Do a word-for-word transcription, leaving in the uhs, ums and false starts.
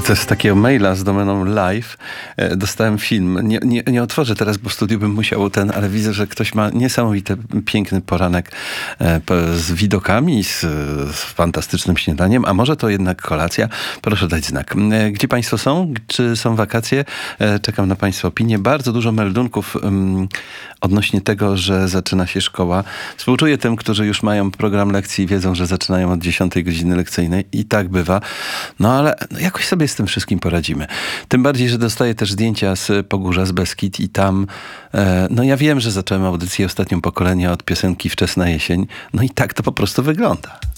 To z takiego maila z domeną live e, dostałem film. Nie, nie, nie otworzę teraz, bo w studiu bym musiał ten, ale widzę, że ktoś ma niesamowity, piękny poranek e, p- z widokami, z, z fantastycznym śniadaniem, a może to jednak kolacja? Proszę dać znak. E, gdzie państwo są? Czy są wakacje? E, czekam na państwa opinie. Bardzo dużo meldunków um, odnośnie tego, że zaczyna się szkoła. Współczuję tym, którzy już mają program lekcji i wiedzą, że zaczynają od dziesiątej godziny lekcyjnej i tak bywa. No ale no, jakoś sobie z tym wszystkim poradzimy. Tym bardziej, że dostaję też zdjęcia z Pogórza, z Beskid i tam, e, no ja wiem, że zacząłem audycję Ostatnią Pokolenia od piosenki Wczesna jesień, no i tak to po prostu wygląda.